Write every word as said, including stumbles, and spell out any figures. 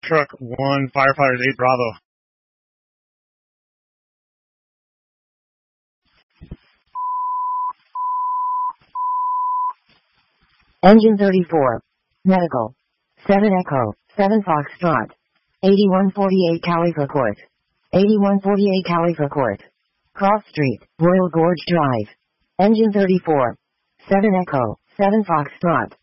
Truck one, firefighters eight Bravo. Engine thirty-four. Medical. seven Echo, seven Foxtrot. eighty-one forty-eight Khalifa Court. eighty-one forty-eight Khalifa Court. Cross Street, Royal Gorge Drive. Engine thirty-four. seven Echo, seven Foxtrot.